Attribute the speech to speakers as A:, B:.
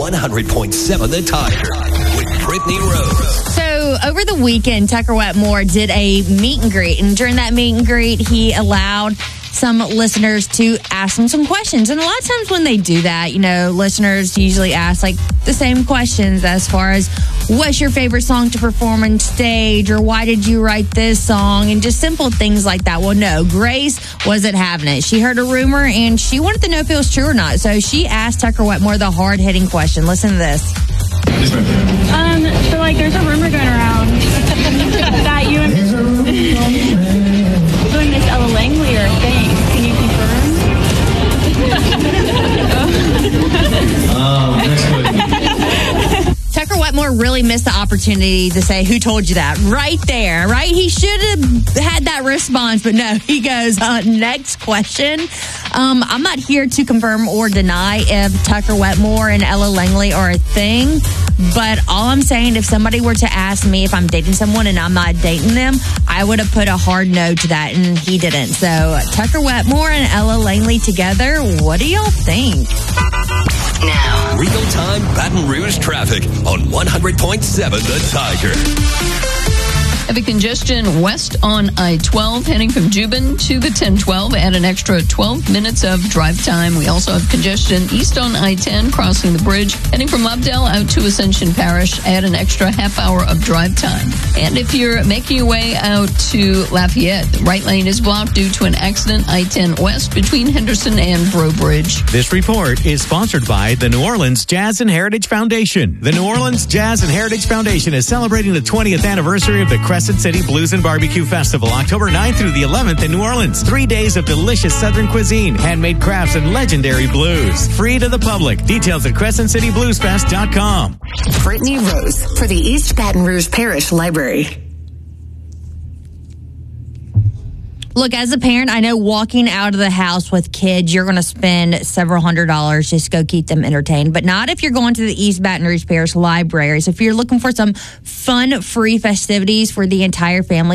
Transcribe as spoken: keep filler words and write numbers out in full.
A: one hundred point seven The Tiger with Brittany Rose.
B: So over the weekend, Tucker Wetmore did a meet and greet. And during that meet and greet, he allowed some listeners to ask him some questions. And a lot of times when they do that, you know, listeners usually ask like the same questions as far as what's your favorite song to perform on stage, or why did you write this song, and just simple things like that. Well, no, Grace wasn't having it. She heard a rumor and she wanted to know if it was true or not. So she asked Tucker Wetmore the hard-hitting question. Listen to this.
C: Um, so like there's a rumor going around that you and you and Miss Ella Langley are a thing. Can you confirm?
D: um, next question.
B: Tucker Wetmore really missed the opportunity to say, who told you that? Right there, right? He should have had that response, but no, he goes, uh, next question. Um, I'm not here to confirm or deny if Tucker Wetmore and Ella Langley are a thing, but all I'm saying, if somebody were to ask me if I'm dating someone and I'm not dating them, I would have put a hard no to that, and he didn't. So Tucker Wetmore and Ella Langley together, what do y'all think?
A: Now, real-time Baton Rouge traffic on one hundred point seven The Tiger.
E: Heavy congestion west on I twelve heading from Juban to the ten twelve. Add an extra twelve minutes of drive time. We also have congestion east on I ten crossing the bridge. Heading from Lovedale out to Ascension Parish. Add an extra half hour of drive time. And if you're making your way out to Lafayette, the right lane is blocked due to an accident I ten west between Henderson and Breaux Bridge.
F: This report is sponsored by the New Orleans Jazz and Heritage Foundation. The New Orleans Jazz and Heritage Foundation is celebrating the twentieth anniversary of the Crescent City Blues and Barbecue Festival, October ninth through the eleventh in New Orleans. Three days of delicious Southern cuisine, handmade crafts, and legendary blues. Free to the public. Details at crescent city blues fest dot com.
G: Brittany Rose for the East Baton Rouge Parish Library.
B: Look, as a parent, I know walking out of the house with kids, you're going to spend several hundred dollars just to go keep them entertained. But not if you're going to the East Baton Rouge Parish Library. So if you're looking for some fun, free festivities for the entire family,